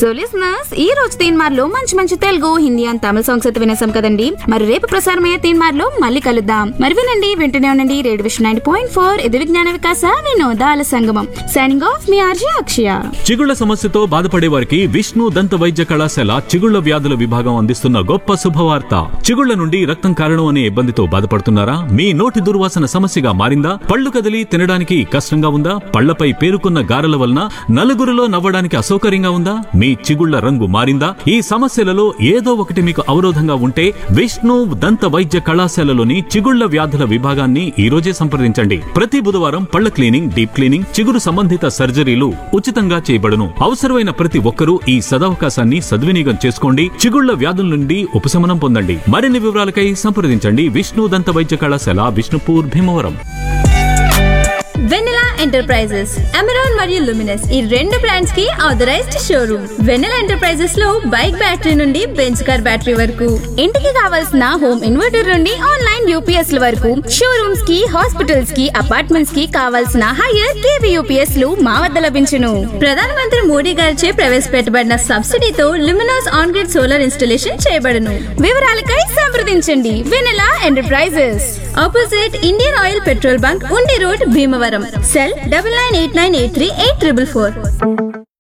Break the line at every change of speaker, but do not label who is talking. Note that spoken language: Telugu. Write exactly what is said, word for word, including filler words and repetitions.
సో లిసనర్స్, ఈ రోజు తీన్మార్లో మంచి మంచి Telugu, Hindi and Tamil songs అయితే వినేసాం కదండి. మరి రేపు ప్రసారమయ్యే తీన్మార్లో మళ్ళీ కలుద్దాం. మరి వినండి, వింటూనే ఉండండి radio vision ninety point four. ఇది విజ్ఞాన వికాస వినోదాల సంగమం. సైనింగ్ ఆఫ్, మీ ఆర్జే అక్షయ.
చిగుళ్ల సమస్యతో బాధపడే వారికి విష్ణు దంత వైద్య కళాశాల చిగుళ్ల వ్యాధుల విభాగం అందిస్తున్న గొప్ప శుభవార్త. చిగుళ్ల నుండి రక్తం కారణం అనే ఇబ్బందితో బాధపడుతున్నారా? మీ నోటి దుర్వాసన సమస్యగా మారిందా? పళ్ళు కదిలి తినడానికి కష్టంగా ఉందా? పళ్లపై పేరుకున్న గారెల వలన నలుగురిలో నవ్వడానికి అసౌకర్యంగా ఉందా? మీ చిగుళ్ల రంగు మారిందా? ఈ సమస్యలలో ఏదో ఒకటి మీకు అవరోధంగా ఉంటే విష్ణు దంత వైద్య కళాశాలలోని చిగుళ్ల వ్యాధుల విభాగాన్ని ఈ రోజే సంప్రదించండి. ప్రతి బుధవారం పళ్ల క్లీనింగ్, డీప్ క్లీనింగ్, చిగురు సంబంధిత సర్జరీలు ఉచితంగా చేయబడును. అవసరమైన ప్రతి ఒక్కరూ ఈ సదవకాశాన్ని సద్వినియోగం చేసుకోండి. చిగుళ్ల వ్యాధుల నుండి ఉపశమనం పొందండి. మరిన్ని వివరాలకై సంప్రదించండి విష్ణు దంత వైద్య కళాశాల, విష్ణుపూర్, భీమవరం.
వెన్నెలా ఎంటర్ప్రైజెస్, అమెరాన్ మరియు లుమినస్ ఈ రెండు బ్రాండ్స్ కి ఆథరైజ్డ్ షోరూమ్. వెన్నెలా ఎంటర్ప్రైజెస్ లో బైక్ బ్యాటరీ నుండి బెంచ్ కార్ బ్యాటరీ వరకు,
ఇంటికి కావాల్సిన హోమ్ ఇన్వర్టర్ నుండి ఆన్లైన్ యూపీఎస్ ల వరకు, షోరూమ్స్ కి, హాస్పిటల్స్ కి, అపార్ట్మెంట్స్ కి కావాల్సిన హైయర్ కేవీ యూపీఎస్ లు మా వద్ద లభించును.
ప్రధానమంత్రి మోడీ గారిచే ప్రవేశపెట్టబడిన సబ్సిడీతో Luminous on grid solar installation చేయబడును.
వివరాలకై సంప్రదించండి వెన్నెలా enterprises,
opposite Indian oil petrol bunk, ఉండి road, Bhimavaram. Cell double nine eight nine eight three eight triple four.